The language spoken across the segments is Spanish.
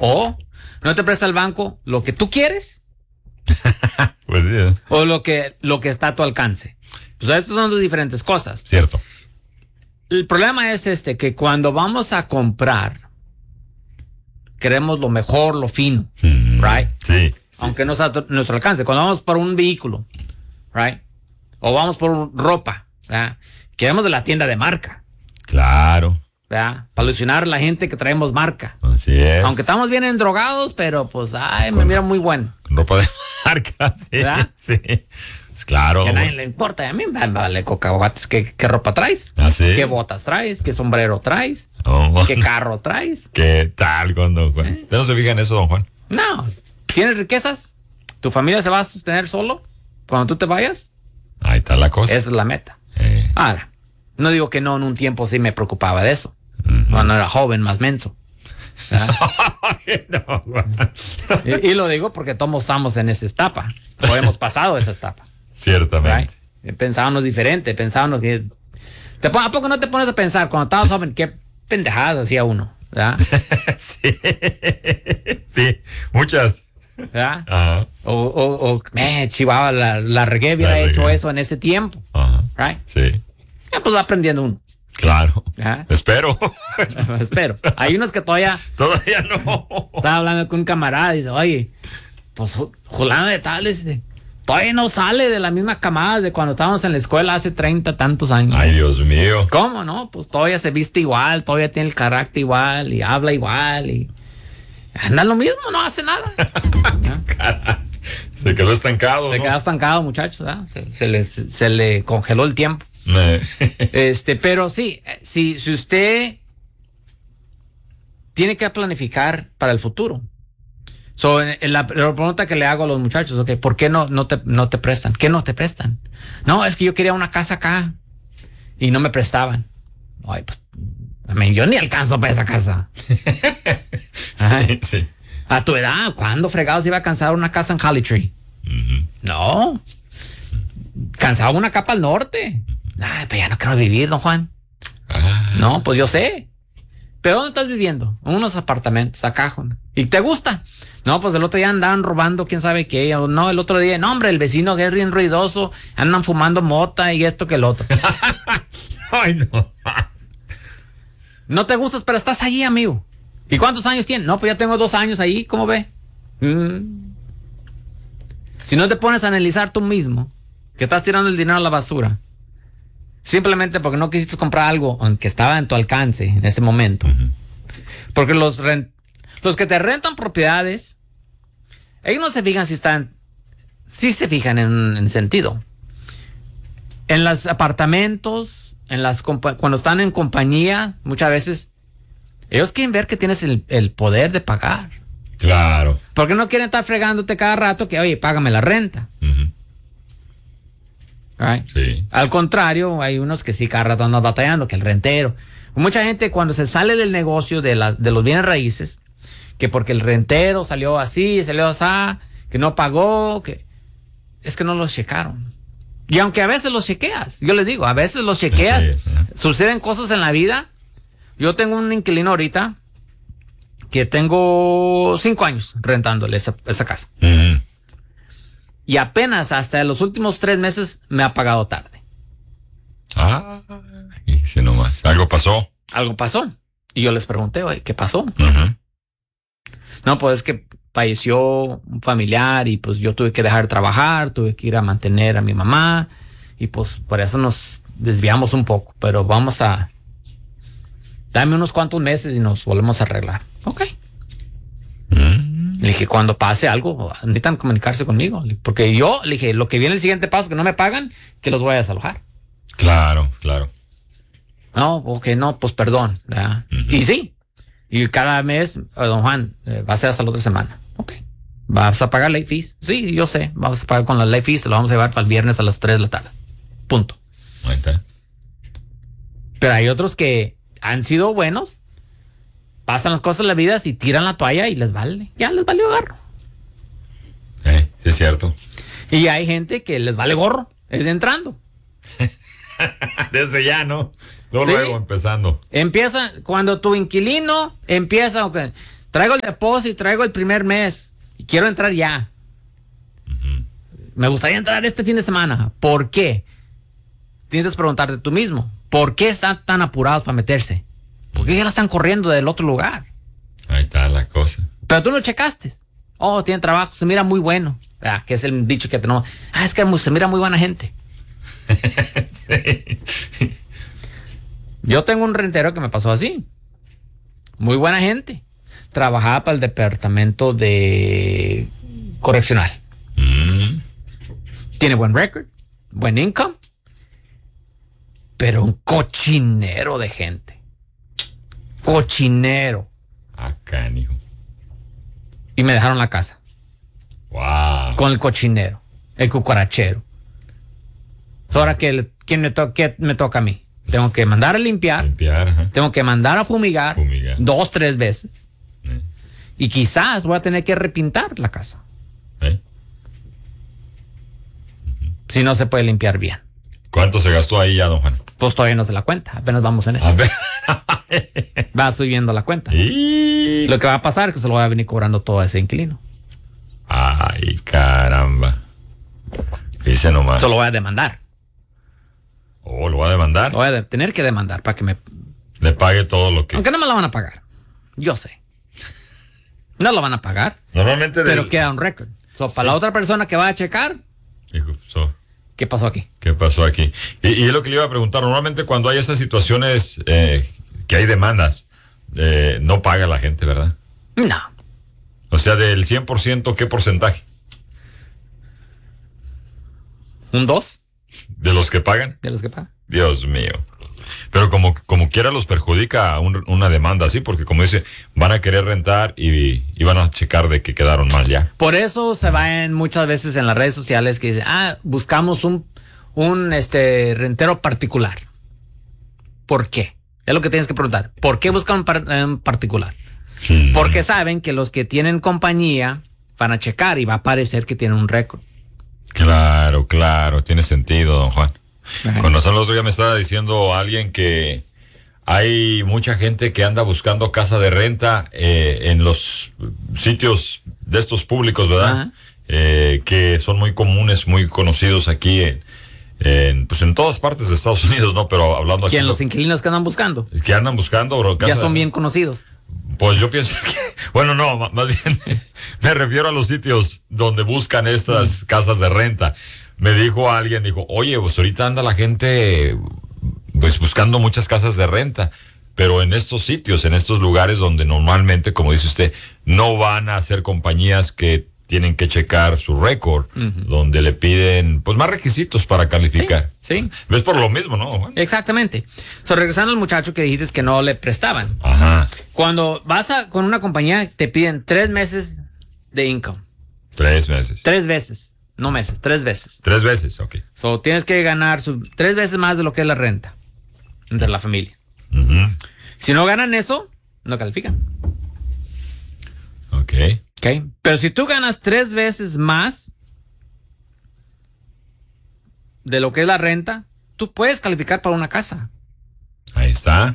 O no te presta el banco lo que tú quieres. Pues sí. O lo que está a tu alcance. Pues estas son dos diferentes cosas. Cierto. El problema es que cuando vamos a comprar, queremos lo mejor, lo fino, right? Sí. Aunque no sea a nuestro alcance. Cuando vamos por un vehículo, right? O vamos por ropa, ¿verdad? Queremos de la tienda de marca. Claro. ¿Verdad? Para ilusionar a la gente que traemos marca. Así es. Aunque estamos bien endrogados, pero pues, me mira muy bueno. Ropa de marca, sí. ¿Verdad? Sí. Pues claro. Que a nadie le importa. A mí me vale cocahuates. ¿Qué ropa traes? ¿Ah, sí? ¿Qué botas traes? ¿Qué sombrero traes? Oh. ¿Qué carro traes? ¿Qué tal con don Juan? ¿Usted no se fija en eso, don Juan? No. ¿Tienes riquezas? ¿Tu familia se va a sostener solo cuando tú te vayas? Ahí está la cosa. Esa es la meta. Ahora, no digo que no, en un tiempo sí me preocupaba de eso. Cuando era joven, más menso. No, Juan. y lo digo porque todos estamos en esa etapa. O hemos pasado esa etapa. Ciertamente. Right? Pensábamos diferente, pensábamos que... ¿A poco no te pones a pensar cuando estabas joven qué pendejadas hacía uno? ¿Verdad? Sí. Sí, muchas. ¿Verdad? Ajá. Chivaba, la regué, hubiera hecho eso en ese tiempo. Ajá. Right? Sí. Pues va aprendiendo uno. Claro. ¿Ah? Espero. Espero. Hay unos que todavía no. estaba hablando con un camarada y dice, oye, pues Julano de Tales todavía no sale de la misma camada de cuando estábamos en la escuela hace 30 tantos años. Ay, Dios mío. ¿Cómo no? Pues todavía se viste igual, todavía tiene el carácter igual y habla igual y anda lo mismo, no hace nada. Se quedó estancado. Se quedó estancado, muchachos. Se le congeló el tiempo. Pero sí, si usted tiene que planificar para el futuro. La pregunta que le hago a los muchachos, okay, ¿por qué no te prestan? ¿Qué no te prestan? No, es que yo quería una casa acá y no me prestaban. Ay, pues, yo ni alcanzo para esa casa. Sí. A tu edad, ¿cuándo fregados iba a alcanzar una casa en Holly Tree? No. Cansaba una capa al norte. Ay, pues ya no quiero vivir, don Juan. No, pues yo sé. ¿Pero dónde estás viviendo? En unos apartamentos, acá, Juan. ¿Y te gusta? No, pues el otro día andaban robando, quién sabe qué. O no, el otro día, no, hombre, el vecino que es bien ruidoso, andan fumando mota y esto que el otro. Ay, no. No te gustas, pero estás allí, amigo. ¿Y cuántos años tienes? No, pues ya tengo 2 años ahí, ¿cómo ve? Si no te pones a analizar tú mismo, que estás tirando el dinero a la basura, simplemente porque no quisiste comprar algo que estaba en tu alcance en ese momento. Porque los que te rentan propiedades, ellos no se fijan sí se fijan en sentido. En los apartamentos, cuando están en compañía, muchas veces, ellos quieren ver que tienes el poder de pagar. Claro. Porque no quieren estar fregándote cada rato que, oye, págame la renta. Right? Sí. Al contrario, hay unos que sí cada rato andan batallando, que el rentero. Mucha gente cuando se sale del negocio de los bienes raíces, que porque el rentero salió así, que no pagó, es que no los checaron. Y aunque a veces los chequeas, yo les digo, a veces los chequeas, suceden cosas en la vida. Yo tengo un inquilino ahorita que tengo 5 años rentándole esa casa. Y apenas hasta los últimos 3 meses me ha pagado tarde. Sí, nomás. Algo pasó. Y yo les pregunté, oye, ¿qué pasó? No, pues es que falleció un familiar y pues yo tuve que dejar de trabajar, tuve que ir a mantener a mi mamá y pues por eso nos desviamos un poco, pero dame unos cuantos meses y nos volvemos a arreglar. Ok. Le dije, cuando pase algo, necesitan comunicarse conmigo. Porque yo le dije, lo que viene el siguiente paso, que no me pagan, que los voy a desalojar. Claro. No, ok, no, pues perdón. Y sí. Y cada mes, don Juan, va a ser hasta la otra semana. Ok. ¿Vas a pagar late fees? Sí, yo sé. Vamos a pagar con las late fees, se lo vamos a llevar para el viernes a las 3 de la tarde. Punto. Ahí está. Pero hay otros que han sido buenos, pasan las cosas en la vida y tiran la toalla y les vale. Ya les valió agarro. Sí, es cierto. Y hay gente que les vale gorro, es entrando. Desde ya, ¿no? Luego empezando. Empieza, cuando tu inquilino empieza, okay, traigo el depósito, traigo el primer mes y quiero entrar ya. Me gustaría entrar este fin de semana. ¿Por qué? Tienes que preguntarte tú mismo. ¿Por qué están tan apurados para meterse? ¿Por qué ya la están corriendo del otro lugar? Ahí está la cosa. Pero tú no checaste. Oh, tiene trabajo, se mira muy bueno. Que es el dicho que tenemos. Es que se mira muy buena gente. Sí. Yo tengo un rentero que me pasó así. Muy buena gente. Trabajaba para el departamento de correccional. Tiene buen record, buen income, pero un cochinero de gente. Cochinero. Canijo. Y me dejaron la casa. Wow. Con el cochinero, el cucarachero. Ahora, ¿qué me toca a mí? Tengo que mandar a limpiar. Tengo que mandar a fumigar. 2, 3 veces. Y quizás voy a tener que repintar la casa. Si no se puede limpiar bien. ¿Cuánto se gastó ahí ya, don Juan? Pues todavía no se la cuenta. Apenas vamos en eso. Va subiendo la cuenta. Lo que va a pasar es que se lo voy a venir cobrando todo a ese inquilino. Ay, caramba. Dice nomás. Eso lo voy a demandar. Oh, ¿lo va a demandar? Lo voy a tener que demandar para que me... Le pague todo lo que... Aunque no me lo van a pagar. Yo sé. No lo van a pagar. Normalmente... Pero queda un récord. Para la otra persona que va a checar... ¿Qué pasó aquí? ¿Qué pasó aquí? Y es lo que le iba a preguntar. Normalmente cuando hay estas situaciones que hay demandas, no paga la gente, ¿verdad? No. O sea, del 100%, ¿qué porcentaje? ¿Un 2? ¿De los que pagan? De los que pagan. Dios mío. Pero como quiera los perjudica una demanda así, porque como dice, van a querer rentar y van a checar de que quedaron mal ya. Por eso se va muchas veces en las redes sociales que dicen, buscamos un rentero particular. ¿Por qué? Es lo que tienes que preguntar. ¿Por qué buscan un particular? Sí. Porque saben que los que tienen compañía van a checar y va a parecer que tienen un récord. Claro, tiene sentido, don Juan. Con nosotros el otro día me estaba diciendo alguien que hay mucha gente que anda buscando casa de renta en los sitios de estos públicos, ¿verdad? Que son muy comunes, muy conocidos aquí pues en todas partes de Estados Unidos, ¿no? Pero hablando aquí... ¿Quién? ¿Los inquilinos que andan buscando? Que andan buscando... Bro, ya son bien conocidos. Pues yo pienso que... Bueno, no, más bien me refiero a los sitios donde buscan estas casas de renta. Me dijo alguien, oye, pues ahorita anda la gente pues buscando muchas casas de renta, pero en estos sitios, en estos lugares donde normalmente, como dice usted, no van a ser compañías que tienen que checar su récord, donde le piden pues más requisitos para calificar. Sí. ¿Ves? Por lo mismo, ¿no, Juan? Exactamente. Regresando al muchacho que dijiste que no le prestaban. Ajá. Cuando vas con una compañía, te piden 3 meses de income. 3 meses. 3 veces. No meses, 3 veces. 3 veces, ok. Tienes que ganar 3 veces más de lo que es la renta entre la familia. Si no ganan eso, no califican. Ok. Pero si tú ganas 3 veces más de lo que es la renta, tú puedes calificar para una casa. Ahí está.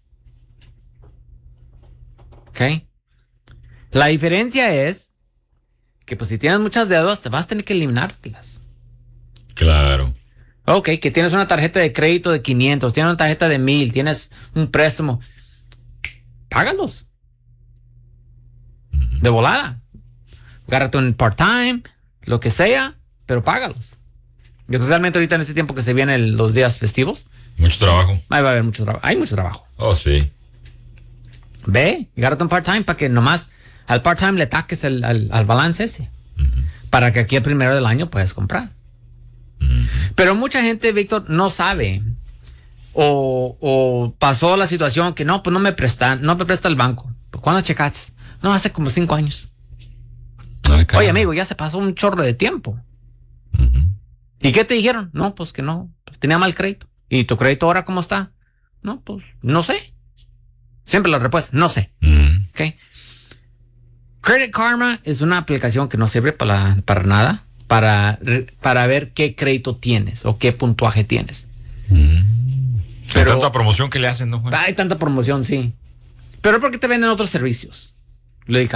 La diferencia es que pues si tienes muchas deudas, te vas a tener que eliminártelas. Claro. Que tienes una tarjeta de crédito de 500, tienes una tarjeta de 1000, tienes un préstamo. Págalos. De volada. Agárrate un part-time, lo que sea, pero págalos. Y especialmente ahorita en este tiempo que se vienen los días festivos. Mucho trabajo. Ahí va a haber mucho trabajo. Hay mucho trabajo. Oh, sí. Ve, agárrate un part-time para que nomás al part-time le taques al balance ese. Para que aquí el primero del año puedas comprar. Pero mucha gente, Víctor, no sabe. O pasó la situación que no me presta el banco. ¿Cuándo checaste? No, hace como 5 años. Oye, amigo, ya se pasó un chorro de tiempo. ¿Y qué te dijeron? No, pues que no, pues tenía mal crédito. ¿Y tu crédito ahora cómo está? No, pues no sé. Siempre la respuesta, no sé. Credit Karma es una aplicación que no sirve para nada, para ver qué crédito tienes o qué puntuaje tienes. Pero tanta promoción que le hacen, ¿no, Juan? Hay tanta promoción, sí. Pero porque te venden otros servicios. Lo